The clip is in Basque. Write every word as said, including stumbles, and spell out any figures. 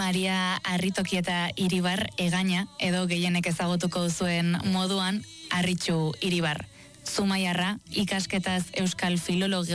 Maria Arritokieta Iribar Egaña, edo gehienek ezagutuko duzuen moduan, Arritxu Iribar. Zumaiarra, ikasketaz euskal filologia